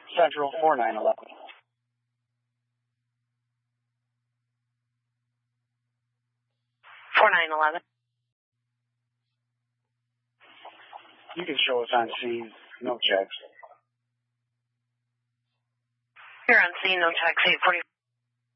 Central 4911. 4911. You can show us on scene, no checks. You're on scene, no checks, 840.